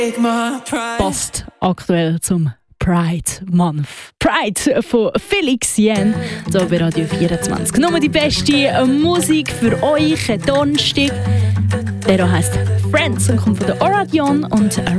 Passt aktuell zum Pride Month. Pride von Felix Yen, hier bei Radio 24. Nur die beste Musik für euch, Donnerstag. Der heisst Friends und kommt von der Oradion und